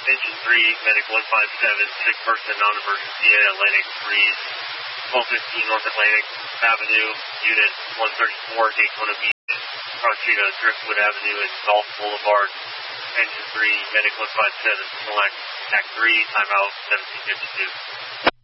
Engine 3, Medic 157, sick person, non-emergency at Atlantic 3, 1215 North Atlantic Avenue, Unit 134, Daytona Beach, cross street on Driftwood Avenue and Gulf Boulevard. Engine 3, Medic 157, select Act 3, timeout 1752.